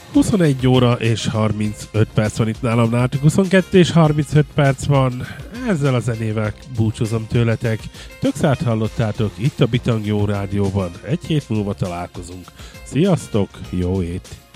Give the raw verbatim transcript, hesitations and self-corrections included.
huszonegy óra és harmincöt perc van itt nálam, nálatok huszonkettő és harmincöt perc van. Ezzel a zenével búcsúzom tőletek. Tökszát hallottátok itt a Bitang Jó Rádióban. Egy hét múlva találkozunk. Sziasztok, jó ét!